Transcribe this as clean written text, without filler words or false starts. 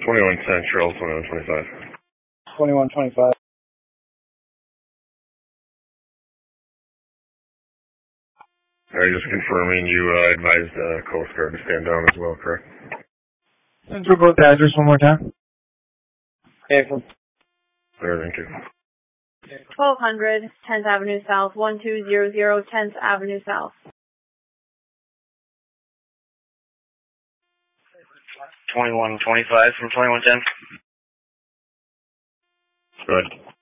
21 Central, 2125. 2125. Alright, just confirming you advised Coast Guard to stand down as well, correct? Central, go with the address one more time. April. Alright, thank you. 1200 10th Avenue South, 1200 10th Avenue South. 2125 from 2110. Good.